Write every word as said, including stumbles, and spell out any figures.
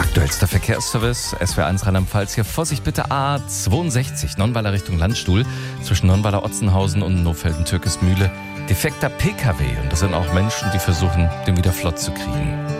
Aktuellster Verkehrsservice, S W R eins Rheinland-Pfalz. Hier Vorsicht bitte A zweiundsechzig, Nonnweiler Richtung Landstuhl, zwischen Nonnweiler Otzenhausen und Nofelden-Türkismühle. Defekter P K W und das sind auch Menschen, die versuchen, den wieder flott zu kriegen.